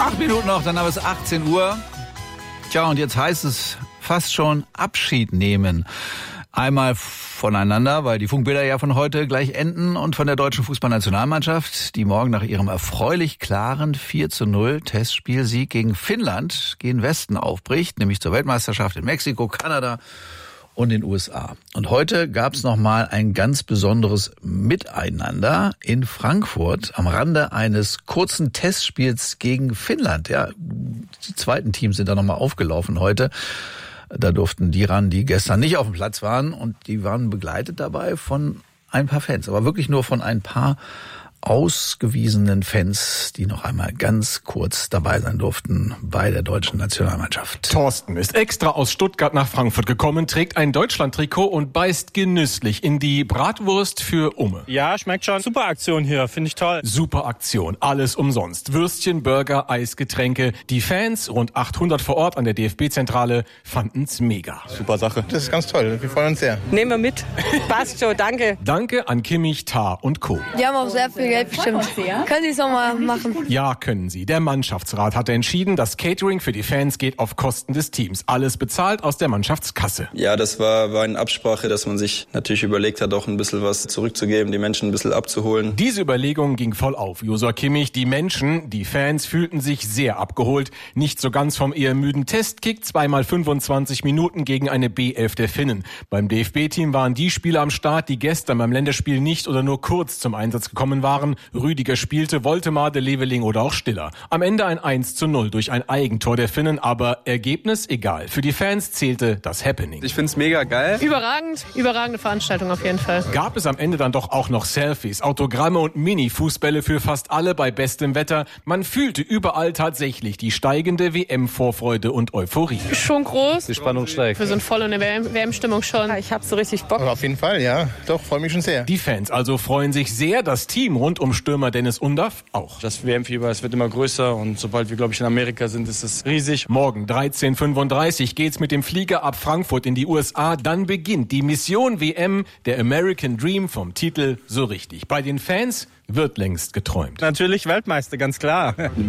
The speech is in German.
8 Minuten noch, dann haben wir es 18 Uhr. Tja, und jetzt heißt es fast schon Abschied nehmen. Einmal voneinander, weil die Funkbilder ja von heute gleich enden, und von der deutschen Fußballnationalmannschaft, die morgen nach ihrem erfreulich klaren 4:0 Testspielsieg gegen Finnland gen Westen aufbricht, nämlich zur Weltmeisterschaft in Mexiko, Kanada und den USA. Und heute gab es nochmal ein ganz besonderes Miteinander in Frankfurt am Rande eines kurzen Testspiels gegen Finnland. Ja, die zweiten Teams sind da nochmal aufgelaufen heute. Da durften die ran, die gestern nicht auf dem Platz waren, und die waren begleitet dabei von ein paar Fans, aber wirklich nur von ein paar ausgewiesenen Fans, die noch einmal ganz kurz dabei sein durften bei der deutschen Nationalmannschaft. Thorsten ist extra aus Stuttgart nach Frankfurt gekommen, trägt ein Deutschland-Trikot und beißt genüsslich in die Bratwurst für Umme. Ja, schmeckt schon. Super Aktion hier, finde ich toll. Super Aktion, alles umsonst. Würstchen, Burger, Eis, Getränke. Die Fans, rund 800 vor Ort an der DFB-Zentrale, fanden's mega. Super Sache. Das ist ganz toll. Wir freuen uns sehr. Nehmen wir mit. Passt schon, danke. Danke an Kimmich, Tah und Co. Die haben auch sehr viel Geld bestimmt. Können Sie es nochmal machen? Ja, können sie. Der Mannschaftsrat hatte entschieden, das Catering für die Fans geht auf Kosten des Teams. Alles bezahlt aus der Mannschaftskasse. Ja, das war eine Absprache, dass man sich natürlich überlegt hat, auch ein bisschen was zurückzugeben, die Menschen ein bisschen abzuholen. Diese Überlegung ging voll auf. Josua Kimmich, die Menschen, die Fans fühlten sich sehr abgeholt. Nicht so ganz vom eher müden Testkick, 2x25 Minuten gegen eine B11 der Finnen. Beim DFB-Team waren die Spieler am Start, die gestern beim Länderspiel nicht oder nur kurz zum Einsatz gekommen waren. Rüdiger spielte, Woltemade, Leveling oder auch Stiller. Am Ende ein 1:0 durch ein Eigentor der Finnen, aber Ergebnis egal. Für die Fans zählte das Happening. Ich find's mega geil. Überragende Veranstaltung auf jeden Fall. Gab es am Ende dann doch auch noch Selfies, Autogramme und Mini-Fußbälle für fast alle bei bestem Wetter. Man fühlte überall tatsächlich die steigende WM-Vorfreude und Euphorie. Schon groß. Die Spannung steigt. Wir sind voll in der WM-Stimmung schon. Ja, ich hab so richtig Bock. Auf jeden Fall, ja. Doch, freue mich schon sehr. Die Fans also freuen sich sehr, das Team rund um Stürmer Dennis Undaff auch. Das WM-Fieber, es wird immer größer und sobald wir, glaube ich, in Amerika sind, ist es riesig. Morgen 13:35 geht's mit dem Flieger ab Frankfurt in die USA. Dann beginnt die Mission WM, der American Dream, vom Titel so richtig. Bei den Fans wird längst geträumt. Natürlich Weltmeister, ganz klar.